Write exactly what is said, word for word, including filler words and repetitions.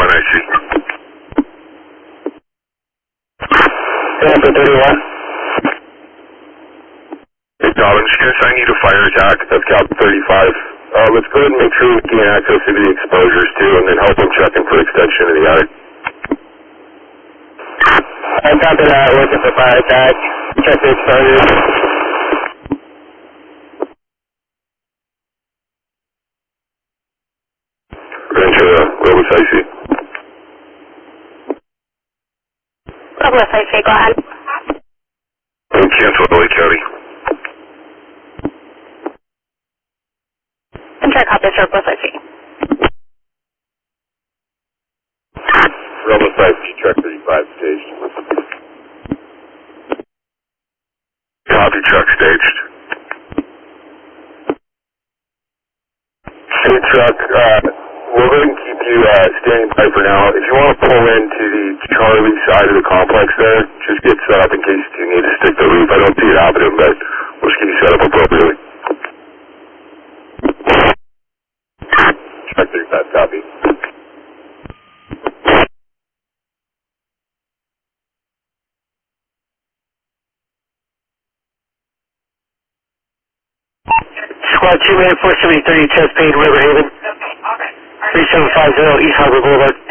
thirty-one, I see. Tampa thirty-one. Hey, Tom, I'm just going to assign you to fire attack of Cal thirty-five. Uh, let's go ahead and make sure we gain access to the exposures, too, and then help them checking for extension of the yard. I copy that. Looking for fire attack. Check the exposures. Ventura, Robus I C. Robus I C, go ahead. And cancel L A County. Ventura copies, Robus I C. Robus I C, truck thirty-five staged. Copy, truck staged. Hey, truck, uh, we're going to keep you uh, standing by for now. If you want to pull into the Charlie side of the complex there, just get set up in case you need to stick the roof. I don't see it happening, but we'll just get you set up appropriately. Truck thirty-five, copy. Squad two man four seventy thirty, chest paid, River Haven. three seven five zero East Harbor Boulevard.